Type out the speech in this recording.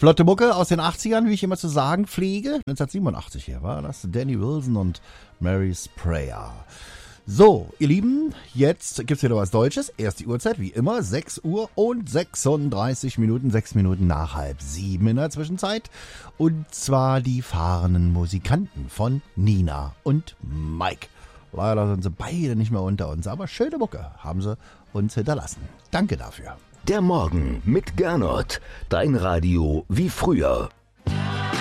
Flotte Mucke aus den 80ern, wie ich immer zu sagen pflege. 1987 hier war das Danny Wilson und Mary's Prayer. So, ihr Lieben, jetzt gibt's wieder was Deutsches. Erste Uhrzeit, wie immer, 6 Uhr und 36 Minuten, 6 Minuten nach 6:30 in der Zwischenzeit. Und zwar die fahrenden Musikanten von Nina und Mike. Leider sind sie beide nicht mehr unter uns, aber schöne Mucke haben sie uns hinterlassen. Danke dafür. Der Morgen mit Gernot. Dein Radio wie früher.